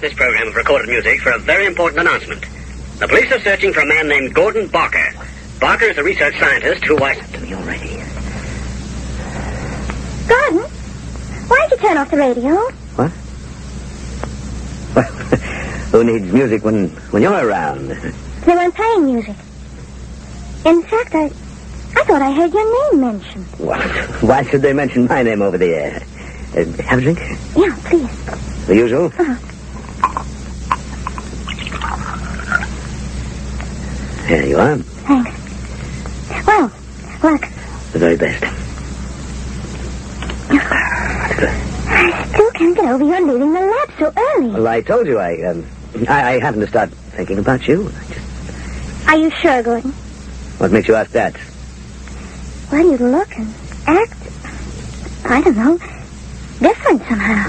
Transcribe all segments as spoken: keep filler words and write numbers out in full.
interrupt this program of recorded music for a very important announcement. The police are searching for a man named Gordon Barker. Barker is a research scientist who was... To me already. Gordon, why'd you turn off the radio? What? Well, who needs music when, when you're around? They weren't playing music. In fact, I... I thought I heard your name mentioned. What? Why should they mention my name over the air? Uh, have a drink? Yeah, please. The usual? Uh-huh. Here you are. Thanks. Well, look. The very best. I still can't get over your leaving the lab so early. Well, I told you I, um, I, I happened to start thinking about you. I just... Are you sure, Gordon? What makes you ask that? Well, you look and act, I don't know, different somehow.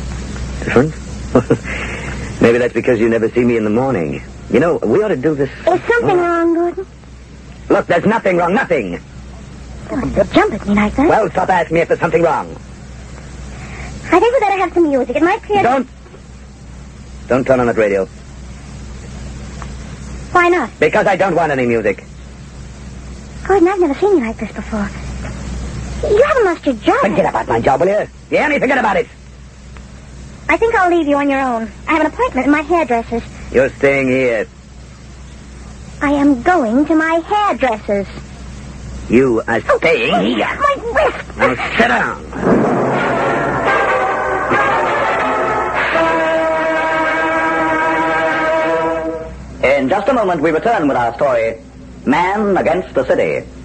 Different? Maybe that's because you never see me in the morning. You know, we ought to do this... Is something oh. wrong, Gordon? Look, there's nothing wrong, nothing. Don't you jump at me like that. Well, stop asking me if there's something wrong. I think we better have some music. It might clear... Don't. Don't turn on that radio. Why not? Because I don't want any music. Gordon, I've never seen you like this before. You haven't lost your job. Forget about my job, will you? You hear me? Forget about it. I think I'll leave you on your own. I have an appointment in my hairdresser's. You're staying here. I am going to my hairdresser's. You are staying oh, here. My wrist! Now sit down. In just a moment, we return with our story, Man Against the City.